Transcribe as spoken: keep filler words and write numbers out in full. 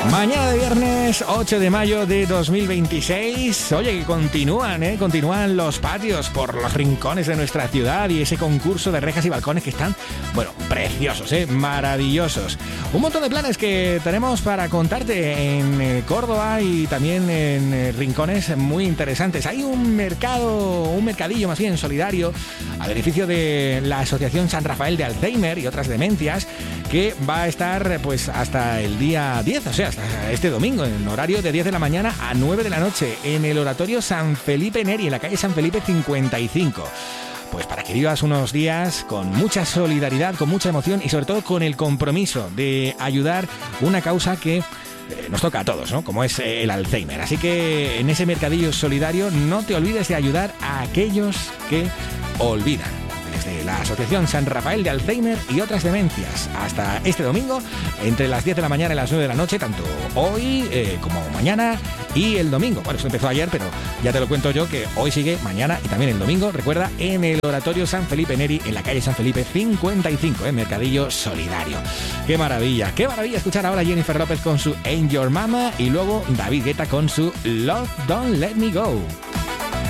Mañana de viernes ocho de mayo de dos mil veintiséis. Oye, que continúan, ¿eh? Continúan los patios por los rincones de nuestra ciudad y ese concurso de rejas y balcones que están, bueno, preciosos, ¿eh? Maravillosos. Un montón de planes que tenemos para contarte en eh, Córdoba y también en eh, rincones muy interesantes. Hay un mercado, un mercadillo más bien solidario a beneficio de la Asociación San Rafael de Alzheimer y otras demencias que va a estar pues hasta el día diez, o sea, hasta este domingo, en horario de diez de la mañana a nueve de la noche, en el Oratorio San Felipe Neri, en la calle San Felipe cincuenta y cinco. Pues para que vivas unos días con mucha solidaridad, con mucha emoción y sobre todo con el compromiso de ayudar una causa que Eh, nos toca a todos, ¿no? Como es eh, el Alzheimer. Así que en ese mercadillo solidario no te olvides de ayudar a aquellos que olvidan. Desde la Asociación San Rafael de Alzheimer y otras demencias. Hasta este domingo, entre las diez de la mañana y las nueve de la noche, tanto hoy eh, como mañana y el domingo. Bueno, esto empezó ayer, pero ya te lo cuento yo, que hoy sigue, mañana y también el domingo. Recuerda, en el Oratorio San Felipe Neri, en la calle San Felipe cincuenta y cinco, en mercadillo solidario. ¡Qué maravilla! ¡Qué maravilla escuchar ahora a Jennifer López con su Ain't Your Mama y luego David Guetta con su Love Don't Let Me Go!